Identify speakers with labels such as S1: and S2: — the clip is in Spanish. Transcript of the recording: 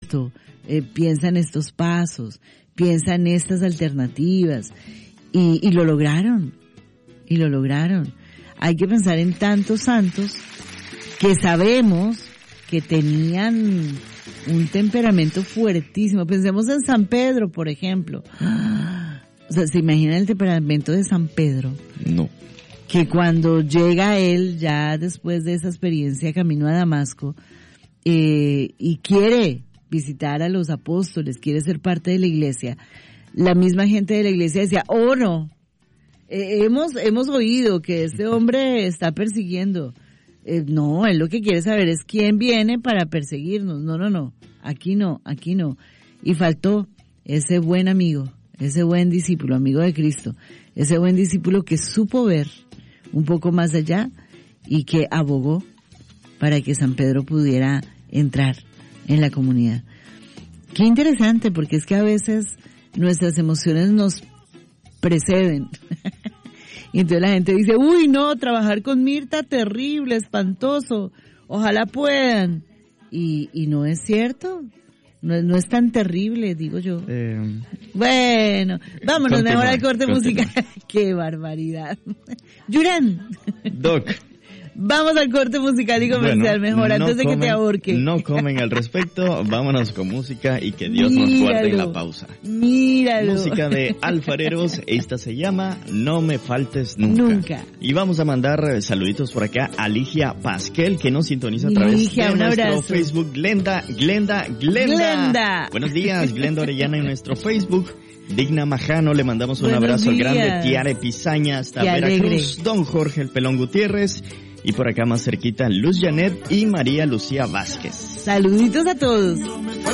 S1: piensa en estos pasos, piensa en estas alternativas, y lo lograron, Hay que pensar en tantos santos que sabemos que tenían un temperamento fuertísimo. Pensemos en San Pedro, por ejemplo. O sea, ¿se imagina el temperamento de San Pedro?
S2: No.
S1: Que cuando llega él, ya después de esa experiencia camino a Damasco, y quiere visitar a los apóstoles, quiere ser parte de la iglesia, la misma gente de la iglesia decía, oh no, hemos oído que este hombre está persiguiendo. No, él lo que quiere saber es quién viene para perseguirnos. No, aquí no. Y faltó ese buen amigo, ese buen discípulo, amigo de Cristo, ese buen discípulo que supo ver un poco más allá y que abogó para que San Pedro pudiera entrar en la comunidad. Qué interesante, porque es que a veces nuestras emociones nos preceden. Y entonces la gente dice, uy no, trabajar con Mirta, terrible, espantoso, ojalá puedan. Y no es cierto, no es tan terrible, digo yo. Bueno, vámonos mejor al corte musical. Qué barbaridad. Yurán.
S2: Doc.
S1: Vamos al corte musical y comercial, mejor, antes de que te ahorque.
S2: No comen al respecto, vámonos con música y que Dios nos guarde en la pausa.
S1: Míralo.
S2: Música de Alfareros, esta se llama No me faltes nunca. Y vamos a mandar saluditos por acá a Ligia Pasquel, que nos sintoniza a través de nuestro Facebook. Glenda. Buenos días, Glenda Orellana en nuestro Facebook. Digna Majano, le mandamos un abrazo grande. Tiare Pizaña hasta Veracruz. Don Jorge El Pelón Gutiérrez. Y por acá más cerquita, Luz Janet y María Lucía Vázquez.
S1: Saluditos a todos.